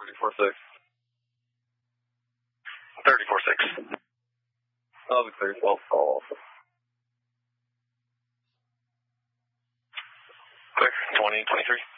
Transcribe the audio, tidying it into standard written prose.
34-6. 34-6. I'll be clear 12 call. Clear, 20-23.